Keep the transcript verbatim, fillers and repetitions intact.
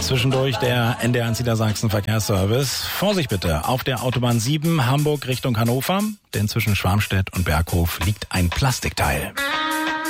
Zwischendurch der N D R eins Niedersachsen Verkehrsservice. Vorsicht bitte, auf der Autobahn sieben Hamburg Richtung Hannover, denn zwischen Schwarmstedt und Berghof liegt ein Plastikteil.